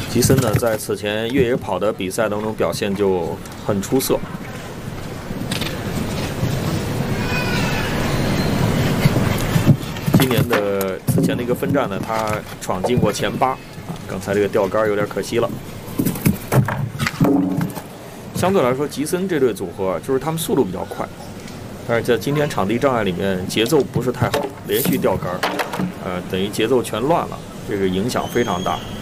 吉森呢，在此前越野跑的比赛当中表现就很出色。今年的此前的一个分站呢，他闯进过前8，刚才这个掉杆有点可惜了。相对来说，吉森这对组合就是他们速度比较快，但是在今天场地障碍里面节奏不是太好，连续掉杆，等于节奏全乱了，这个影响非常大。